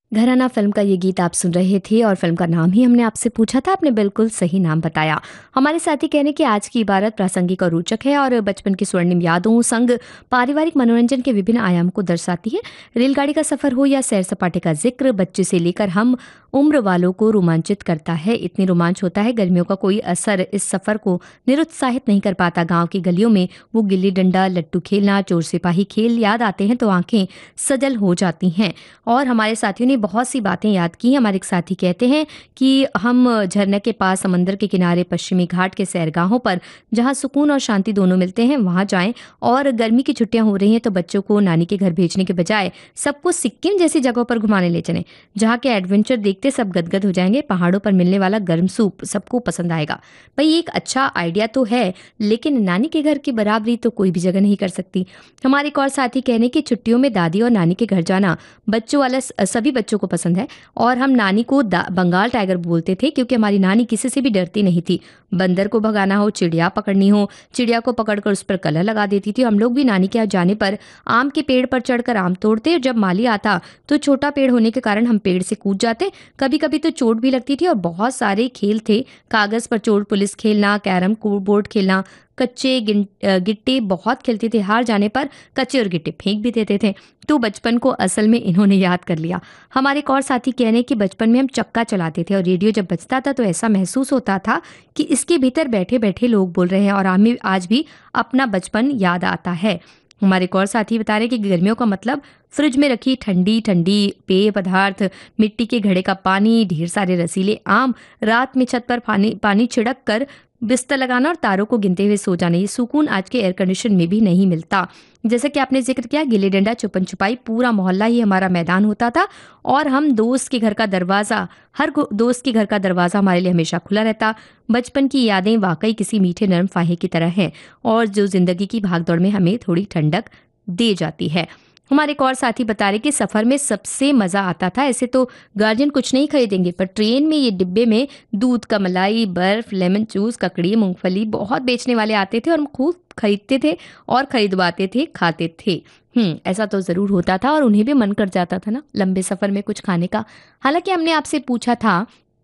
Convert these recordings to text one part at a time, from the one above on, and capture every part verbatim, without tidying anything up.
घराना फिल्म का ये गीत आप सुन रहे थे और फिल्म का नाम ही हमने आपसे पूछा था, आपने बिल्कुल सही नाम बताया। हमारे साथी कहने कि आज की इबारत प्रासंगिक और रोचक है और बचपन की स्वर्णिम यादों संग पारिवारिक मनोरंजन के विभिन्न आयामों को दर्शाती है। रेलगाड़ी का सफर हो या सैर सपाटे का जिक्र, बच्चे से लेकर हम उम्र वालों को रोमांचित करता है। इतनी रोमांच होता है, गर्मियों का कोई असर इस सफर को निरुत्साहित नहीं कर पाता। गांव की गलियों में वो गिल्ली डंडा, लट्टू खेलना, चोर सिपाही खेल याद आते हैं तो आंखें सजल हो जाती हैं। और हमारे साथियों ने बहुत सी बातें याद की। हमारे एक साथी कहते हैं कि हम झरने के पास, समंदर के किनारे, पश्चिमी घाट के सैरगाहों पर जहां सुकून और शांति दोनों मिलते हैं वहां जाएं। और गर्मी की छुट्टियां हो रही हैं तो बच्चों को नानी के घर भेजने के बजाय सबको सिक्किम जैसी जगहों पर घुमाने ले चलें, जहां के एडवेंचर देखते सब गदगद हो जाएंगे। पहाड़ों पर मिलने वाला गर्म सूप सबको पसंद आएगा। भाई ये एक अच्छा आइडिया तो है, लेकिन नानी के घर की बराबरी तो कोई भी जगह नहीं कर सकती। हमारे एक और साथी कहने की छुट्टियों में दादी और नानी के घर जाना बच्चों वाला सभी बच्चों को पसंद है। और हम नानी को बंगाल टाइगर बोलते थे क्योंकि हमारी नानी किसी से भी डरती नहीं थी। बंदर को भगाना हो, चिड़िया पकड़नी हो, चिड़िया को पकड़कर उस पर कलर लगा देती थी। हम लोग भी नानी के यहाँ जाने पर आम के पेड़ पर चढ़कर आम तोड़ते और जब माली आता तो छोटा पेड़ होने के कारण हम पेड़ से कूद जाते। कभी कभी तो चोट भी लगती थी। और बहुत सारे खेल थे, कागज पर चोर पुलिस खेलना, कैरम बोर्ड खेलना, कच्चे गिट्टे बहुत खेलते थे। हार जाने पर कच्चे और गिट्टे फेंक भी देते थे। तो बचपन को असल में इन्होंने याद कर लिया। हमारे एक और साथी कहने कि बचपन में हम चक्का चलाते थे और रेडियो जब बजता था तो ऐसा महसूस होता था कि इसके भीतर बैठे बैठे लोग बोल रहे हैं और हमें आज भी अपना बचपन याद आता है। हमारे एक और साथी बता रहे हैं कि गर्मियों का मतलब फ्रिज में रखी ठंडी ठंडी पेय पदार्थ, मिट्टी के घड़े का पानी, ढेर सारे रसीले आम, रात में छत पर पानी पानी छिड़क कर बिस्तर लगाना और तारों को गिनते हुए सो जाना। ये सुकून आज के एयर कंडीशन में भी नहीं मिलता। जैसे कि आपने जिक्र किया, गिल्ली डंडा, छुपन छुपाई, पूरा मोहल्ला ही हमारा मैदान होता था और हम दोस्त के घर का दरवाज़ा हर दोस्त के घर का दरवाज़ा हमारे लिए हमेशा खुला रहता। बचपन की यादें वाकई किसी मीठे नरम फाहे की तरह हैं और जो ज़िंदगी की भागदौड़ में हमें थोड़ी ठंडक दे जाती है। हमारे एक और साथी बता रहे कि सफ़र में सबसे मज़ा आता था। ऐसे तो गार्जियन कुछ नहीं खरीदेंगे, पर ट्रेन में ये डिब्बे में दूध का मलाई, बर्फ़, लेमन जूस, ककड़ी, मूंगफली बहुत बेचने वाले आते थे और हम खूब खरीदते थे और खरीदवाते थे, खाते थे। हम्म ऐसा तो ज़रूर होता था और उन्हें भी मन कर जाता था ना लंबे सफ़र में कुछ खाने का। हालांकि हमने आपसे पूछा था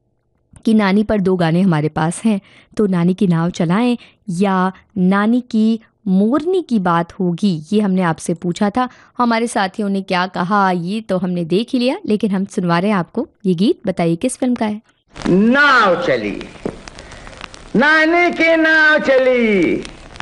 कि नानी पर दो गाने हमारे पास हैं, तो नानी की नाव चलाएं या नानी की मोरनी की बात होगी, ये हमने आपसे पूछा था। हमारे साथियों ने क्या कहा ये तो हमने देख ही लिया, लेकिन हम सुनवा रहे हैं आपको ये गीत। बताइए किस फिल्म का है। नाव चली, नानी की नाव चली,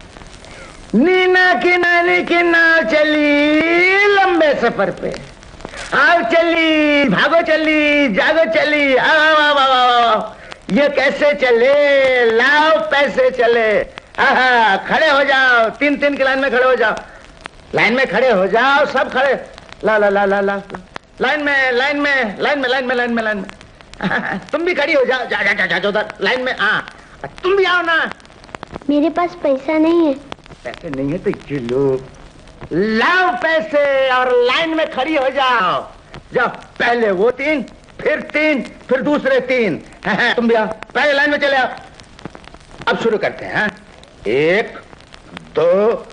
नीना की नानी की नाव चली लंबे सफर पे। आओ चली, भागो चली, जागो चली, आओ आओ आओ, ये कैसे चले, लाओ पैसे चले। आहा, खड़े हो जाओ, तीन तीन की लाइन में खड़े हो जाओ, लाइन में खड़े हो जाओ, सब खड़े, ला ला ला ला ला लाइन में लाइन में लाइन में लाइन में लाइन में लाइन में तुम भी खड़ी हो जाओ, जा जा जा जा उधर लाइन में। हाँ तुम भी आओ ना। मेरे पास पैसा नहीं है। पैसे नहीं है तो ये लो, लाओ पैसे और लाइन में खड़ी हो जाओ। जाओ, पहले वो तीन, फिर तीन, फिर दूसरे तीन। तुम भी आओ, पहले लाइन में चले आओ। अब शुरू करते हैं। एक, दो,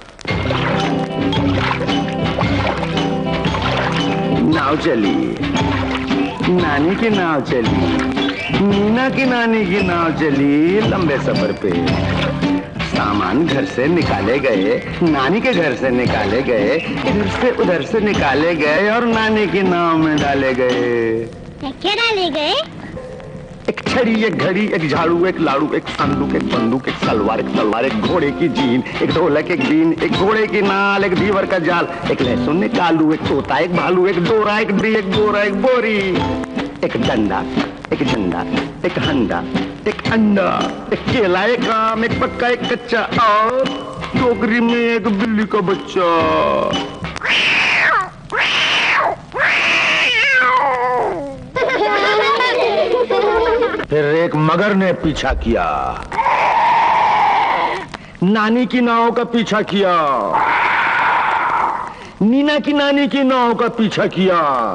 नाव चली, नानी की नाव चली, नीना की नानी की नाव चली लंबे सफर पे। सामान घर से निकाले गए, नानी के घर से निकाले गए, इधर से उधर से निकाले गए और नानी की नाव में डाले गए। क्या डाले गए? एक छड़ी, एक घड़ी, एक झाड़ू, एक लाड़ू, एक संदूक, एक बंदूक, एक सलवार, एक तलवार, एक घोड़े की जीन, एक ढोलक, एक बीन, एक घोड़े की नाल, एक दीवर का जाल, एक लहसुन, एक आलू, एक तोता, एक भालू, एक डोरा, एक डी, एक गोरा, एक बोरी, एक डंडा, एक झंडा, एक हंडा, एक अंडा, एक केला, एक आम, एक पक्का, एक कच्चा और टोकरी में एक बिल्ली का बच्चा। फिर एक मगर ने पीछा किया, नानी की नाव का पीछा किया, नीना की नानी की नाव का पीछा किया।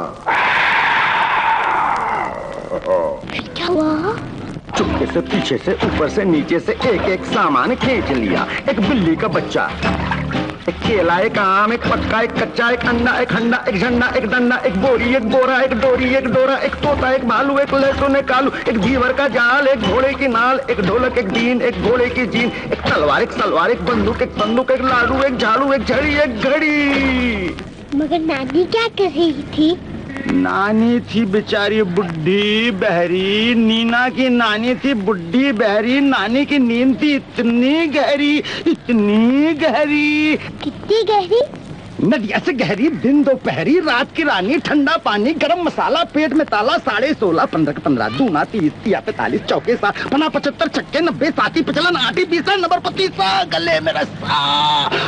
क्या हुआ? चुपके से पीछे से ऊपर से नीचे से एक एक सामान खींच लिया। एक बिल्ली का बच्चा, एक केला, एक आम, एक पक्का, एक कच्चा, एक अंडा, एक हंडा, एक झंडा, एक डंडा, एक बोरी, एक बोरा, एक डोरी, एक डोरा, एक तोता, एक भालू, एक लहसुन, एक आलू, एक घीवर का जाल, एक घोड़े की नाल, एक ढोलक, एक बीन, एक घोड़े की जीन, एक तलवार, एक सलवार, एक बंदूक, एक बंदूक, एक लाडू, एक झाड़ू, एक झड़ी, एक घड़ी। मगर नानी क्या कर रही थी? नानी थी बेचारी बुढ़ी बहरी, नीना की नानी थी बुढ़ी बहरी, नानी की नींद थी इतनी गहरी, इतनी गहरी। कितनी गहरी? नदिया से गहरी, दिन दोपहरी, रात की रानी, ठंडा पानी, गरम मसाला, पेट में ताला, साढ़े सोलह, पंद्रह पंद्रह, दूना तीस, तिया पैतालीस, चौके सात, पना पचहत्तर, छक्के नब्बे, साती पचलन, आठी बीसा, नंबर पतीसा, गले में रस्सा।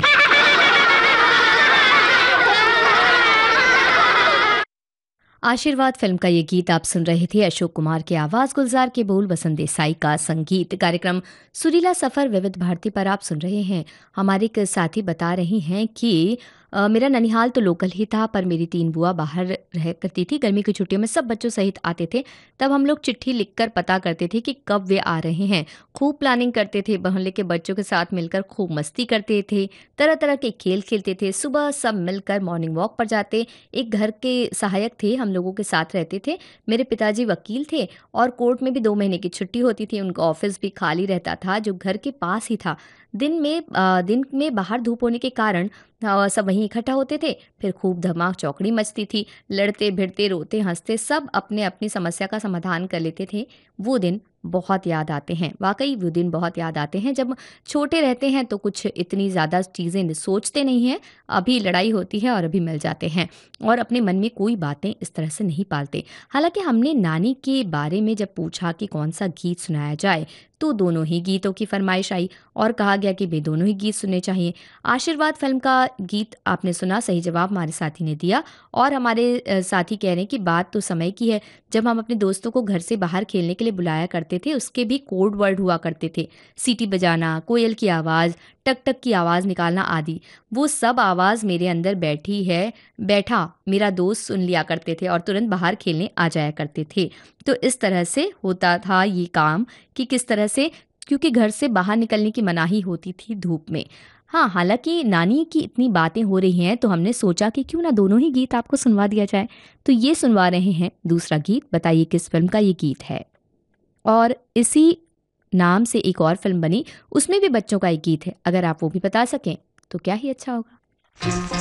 आशीर्वाद फिल्म का ये गीत आप सुन रहे थे। अशोक कुमार की आवाज़, गुलजार के बोल, बसंत देसाई का संगीत। कार्यक्रम सुरीला सफ़र विविध भारती पर आप सुन रहे हैं। हमारे एक साथी बता रही हैं कि अ, मेरा ननिहाल तो लोकल ही था, पर मेरी तीन बुआ बाहर रह करती थी। गर्मी की छुट्टियों में सब बच्चों सहित आते थे। तब हम लोग चिट्ठी लिखकर पता करते थे कि कब वे आ रहे हैं। खूब प्लानिंग करते थे, मोहल्ले के बच्चों के साथ मिलकर खूब मस्ती करते थे, तरह तरह के खेल खेलते थे। सुबह सब मिलकर मॉर्निंग वॉक पर जाते। एक घर के सहायक थे, हम लोगों के साथ रहते थे। मेरे पिताजी वकील थे और कोर्ट में भी दो महीने की छुट्टी होती थी। उनका ऑफिस भी खाली रहता था, जो घर के पास ही था। दिन में आ, दिन में बाहर धूप होने के कारण आ, सब वहीं इकट्ठा होते थे। फिर खूब धमाक चौकड़ी मचती थी। लड़ते भिड़ते, रोते हंसते, सब अपने अपनी समस्या का समाधान कर लेते थे। वो दिन बहुत याद आते हैं। वाकई वो दिन बहुत याद आते हैं। जब छोटे रहते हैं तो कुछ इतनी ज़्यादा चीज़ें सोचते नहीं हैं। अभी लड़ाई होती है और अभी मिल जाते हैं और अपने मन में कोई बातें इस तरह से नहीं पालते। हालांकि हमने नानी के बारे में जब पूछा कि कौन सा गीत सुनाया जाए तो दोनों ही गीतों की फरमाइश आई और कहा गया कि वे दोनों ही गीत सुनने चाहिए। आशीर्वाद फिल्म का गीत आपने सुना, सही जवाब हमारे साथी ने दिया। और हमारे अ, साथी कह रहे हैं कि बात तो समय की है जब हम अपने दोस्तों को घर से बाहर खेलने के लिए बुलाया करते थे। उसके भी कोड वर्ड हुआ करते थे, सीटी बजाना, कोयल की आवाज़, टक टक की आवाज़ निकालना आदि। वो सब आवाज़ मेरे अंदर बैठी है बैठा मेरा दोस्त सुन लिया करते थे और तुरंत बाहर खेलने आ जाया करते थे। तो इस तरह से होता था ये काम कि किस तरह से, क्योंकि घर से बाहर निकलने की मनाही होती थी धूप में। हाँ, हालांकि नानी की इतनी बातें हो रही हैं तो हमने सोचा कि क्यों ना दोनों ही गीत आपको सुनवा दिया जाए। तो ये सुनवा रहे हैं दूसरा गीत। बताइए किस फिल्म का ये गीत है। और इसी नाम से एक और फिल्म बनी, उसमें भी बच्चों का एक गीत है। अगर आप वो भी बता सकें तो क्या ही अच्छा होगा।